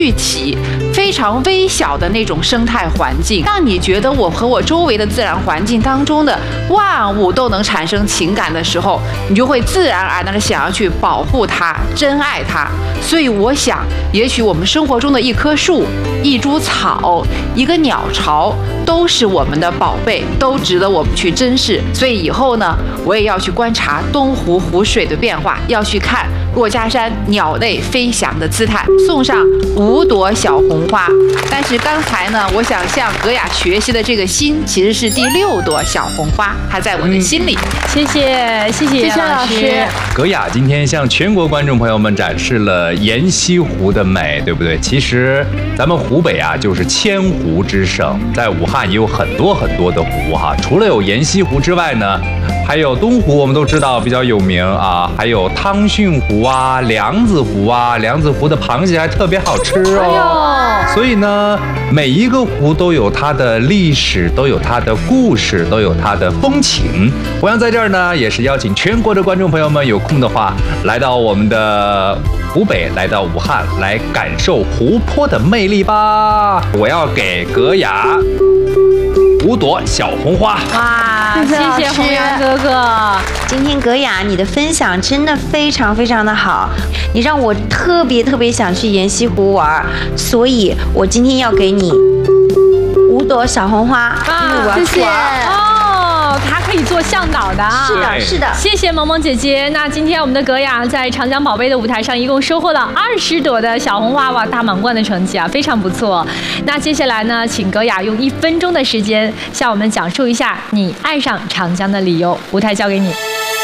聚起非常微小的那种生态环境，让你觉得我和我周围的自然环境当中的万物都能产生情感的时候，你就会自然而然的想要去保护它、珍爱它。所以我想，也许我们生活中的一棵树、一株草、一个鸟巢，都是我们的宝贝，都值得我们去珍视。所以以后呢，我也要去观察东湖湖水的变化，要去看珞珈山鸟类飞翔的姿态，送上5朵小红花。但是刚才呢，我想向格雅学习的这个心，其实是第6朵小红花，还在我的心里。 谢谢老师。 格雅今天向全国观众朋友们展示了延禧湖的美，对不对？其实咱们湖北啊，就是千湖之省，在武汉也有很多的湖哈。除了有延禧湖之外呢，还有东湖，我们都知道比较有名啊，还有汤逊湖啊、梁子湖啊，梁子湖的螃蟹还特别好吃哦。所以呢，每一个湖都有它的历史，都有它的故事，都有它的风情。我想在这儿呢，也是邀请全国的观众朋友们有空的话，来到我们的湖北，来到武汉，来感受湖泊的魅力吧。我要给格雅5朵小红花。 哇，谢谢弘扬哥哥。 今天格雅你的分享真的非常的好，你让我特别想去延禧湖玩，所以我今天要给你5朵小红花，因为我要去玩。 哦，他可以做向导的啊。 是的。 谢谢萌萌姐姐。那今天我们的格雅在长江宝贝的舞台上，一共收获了20朵的小红花，哇，大满贯的成绩啊，非常不错。那接下来呢，请格雅用1分钟的时间，向我们讲述一下你爱上长江的理由。舞台交给你。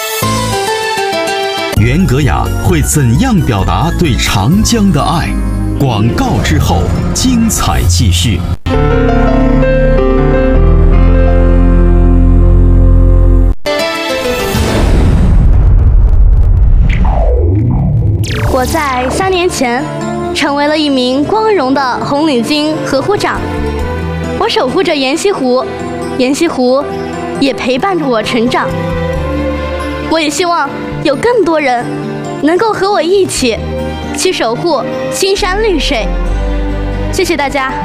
袁格雅会怎样表达对长江的爱？广告之后，精彩继续。 我在3年前成为了一名光荣的红领巾呵护长，我守护着延禧湖，延禧湖也陪伴着我成长。我也希望有更多人能够和我一起去守护青山绿水。谢谢大家。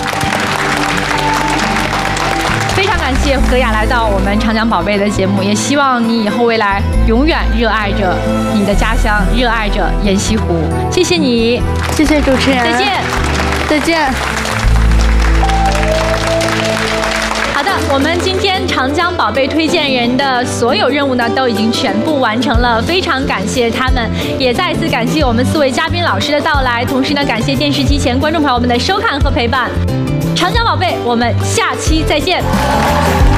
非常感谢格雅来到我们长江宝贝的节目，也希望你以后未来永远热爱着你的家乡，热爱着延禧湖。谢谢你， 谢谢主持人， 再见， 再见。 好的，我们今天长江宝贝推荐人的所有任务呢，都已经全部完成了，非常感谢他们，也再次感谢我们4位嘉宾老师的到来，同时呢，感谢电视机前观众朋友们的收看和陪伴。长江宝贝，我们下期再见。